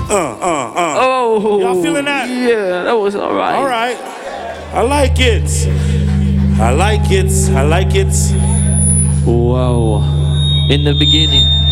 Oh, y'all feeling that? Yeah, that was all right. All right, I like it. I like it. I like it. Wow. In the beginning.